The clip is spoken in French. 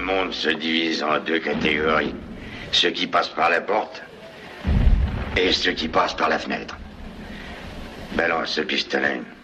monde se divise en deux catégories. Ceux qui passent par la porte et ceux qui passent par la fenêtre. Balance ce pistolet.